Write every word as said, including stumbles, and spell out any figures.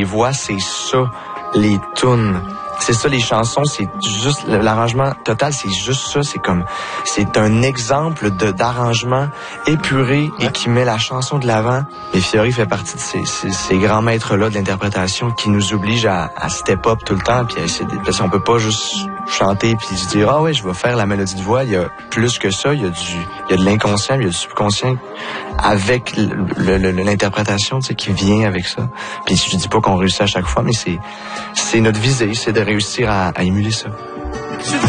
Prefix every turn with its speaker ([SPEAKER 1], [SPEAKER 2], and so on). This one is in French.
[SPEAKER 1] les voix, c'est ça, les tunes. C'est ça, les chansons, c'est juste, l'arrangement total, c'est juste ça, c'est comme, c'est un exemple de, d'arrangement épuré et qui met la chanson de l'avant. Et Fiori fait partie de ces, ces, ces grands maîtres-là de l'interprétation qui nous obligent à, à step up tout le temps, puis à essayer de, parce qu'on peut pas juste chanter puis se dire, ah ouais, je vais faire la mélodie de voix. Il y a plus que ça, il y a du, il y a de l'inconscient, il y a du subconscient avec le, le, le, l'interprétation, tu sais, qui vient avec ça. Puis je dis pas qu'on réussit à chaque fois, mais c'est, c'est notre visée, c'est de réussir à, à émuler ça.